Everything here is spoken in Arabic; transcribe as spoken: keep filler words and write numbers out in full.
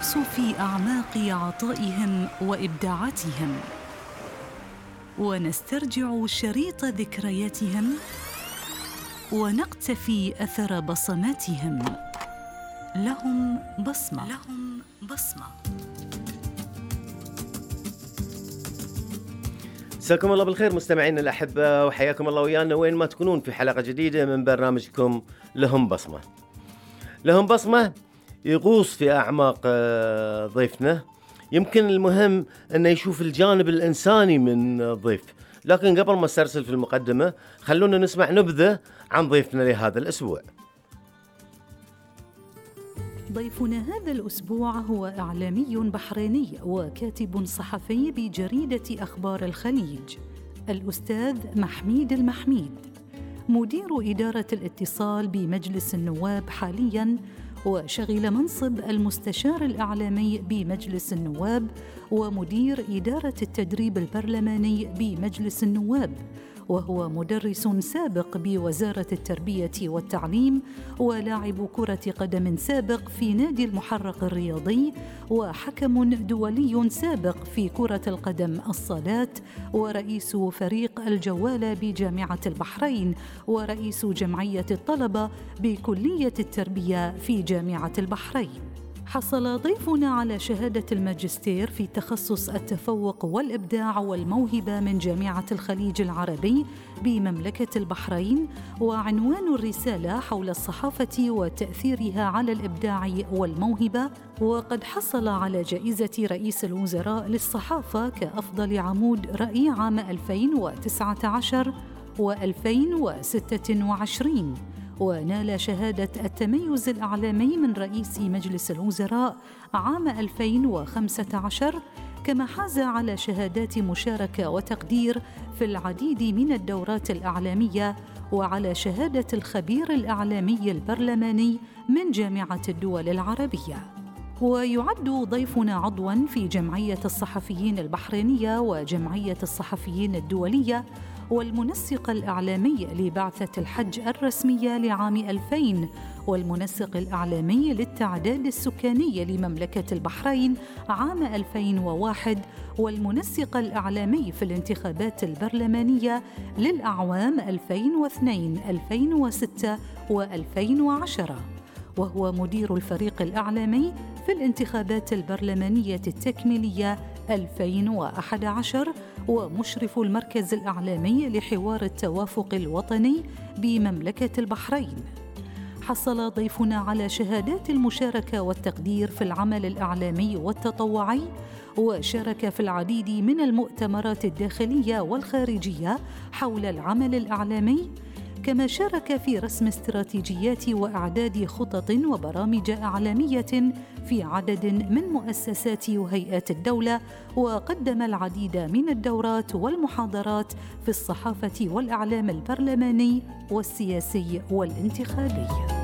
نغوص في أعماق عطائهم وإبداعاتهم، ونسترجع شريط ذكرياتهم، ونقتفي أثر بصماتهم. لهم بصمة. لهم بصمة. مساكم الله بالخير مستمعينا الأحبة، وحياكم الله ويانا وين ما تكونون في حلقة جديدة من برنامجكم لهم بصمة. لهم بصمة يغوص في أعماق ضيفنا. يمكن المهم أنه يشوف الجانب الإنساني من ضيف، لكن قبل ما استرسل في المقدمة خلونا نسمع نبذة عن ضيفنا لهذا الأسبوع. ضيفنا هذا الأسبوع هو إعلامي بحريني وكاتب صحفي بجريدة أخبار الخليج، الأستاذ محميد المحميد، مدير إدارة الاتصال بمجلس النواب حالياً، وشغل منصب المستشار الإعلامي بمجلس النواب ومدير إدارة التدريب البرلماني بمجلس النواب، وهو مدرس سابق بوزارة التربية والتعليم، ولاعب كرة قدم سابق في نادي المحرق الرياضي، وحكم دولي سابق في كرة القدم الصالات، ورئيس فريق الجوالة بجامعة البحرين، ورئيس جمعية الطلبة بكلية التربية في جامعة البحرين. حصل ضيفنا على شهادة الماجستير في تخصص التفوق والإبداع والموهبة من جامعة الخليج العربي بمملكة البحرين، وعنوان الرسالة حول الصحافة وتأثيرها على الإبداع والموهبة، وقد حصل على جائزة رئيس الوزراء للصحافة كأفضل عمود رأي عام ألفين وتسعة عشر وألفين وستة وعشرين، ونال شهادة التميز الإعلامي من رئيس مجلس الوزراء عام ألفين وخمسة عشر، كما حاز على شهادات مشاركة وتقدير في العديد من الدورات الإعلامية، وعلى شهادة الخبير الإعلامي البرلماني من جامعة الدول العربية. ويعد ضيفنا عضواً في جمعية الصحفيين البحرينية وجمعية الصحفيين الدولية، والمنسق الإعلامي لبعثة الحج الرسمية لعام ألفين، والمنسق الإعلامي للتعداد السكاني لمملكة البحرين عام ألفين وواحد، والمنسق الإعلامي في الانتخابات البرلمانية للأعوام ألفين واثنين، ألفين وستة وألفين وعشرة، وهو مدير الفريق الإعلامي في الانتخابات البرلمانية التكميلية ألفين وأحد عشر، ومشرف المركز الإعلامي لحوار التوافق الوطني بمملكة البحرين. حصل ضيفنا على شهادات المشاركة والتقدير في العمل الإعلامي والتطوعي، وشارك في العديد من المؤتمرات الداخلية والخارجية حول العمل الإعلامي، كما شارك في رسم استراتيجيات وإعداد خطط وبرامج إعلامية في عدد من مؤسسات وهيئات الدولة، وقدم العديد من الدورات والمحاضرات في الصحافة والإعلام البرلماني والسياسي والانتخابي.